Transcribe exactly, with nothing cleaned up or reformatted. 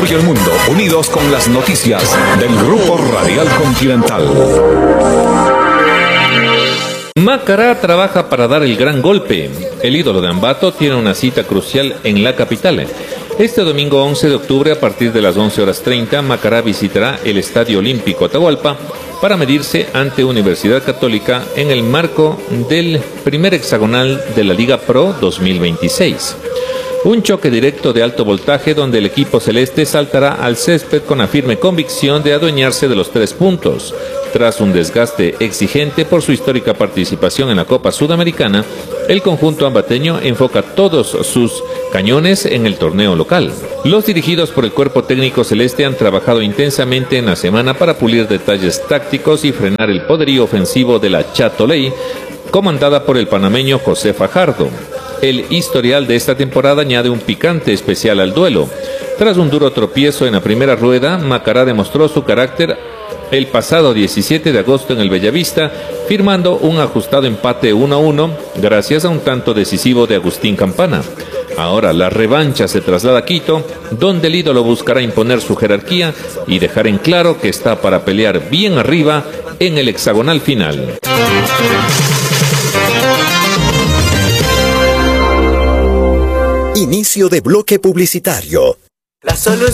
Ecuador y el mundo, unidos con las noticias del Grupo Radial Continental. Macará trabaja para dar el gran golpe. El ídolo de Ambato tiene una cita crucial en la capital. Este domingo once de octubre, a partir de las once horas treinta, Macará visitará el Estadio Olímpico Atahualpa para medirse ante Universidad Católica en el marco del primer hexagonal de la Liga Pro dos mil veintiséis. Un choque directo de alto voltaje donde el equipo celeste saltará al césped con la firme convicción de adueñarse de los tres puntos. Tras un desgaste exigente por su histórica participación en la Copa Sudamericana, el conjunto ambateño enfoca todos sus cañones en el torneo local. Los dirigidos por el cuerpo técnico celeste han trabajado intensamente en la semana para pulir detalles tácticos y frenar el poderío ofensivo de la Chatoley, comandada por el panameño José Fajardo. El historial de esta temporada añade un picante especial al duelo. Tras un duro tropiezo en la primera rueda, Macará demostró su carácter el pasado diecisiete de agosto en el Bellavista, firmando un ajustado empate uno a uno gracias a un tanto decisivo de Agustín Campana. Ahora la revancha se traslada a Quito, donde el ídolo buscará imponer su jerarquía y dejar en claro que está para pelear bien arriba en el hexagonal final. Inicio de bloque publicitario. La solución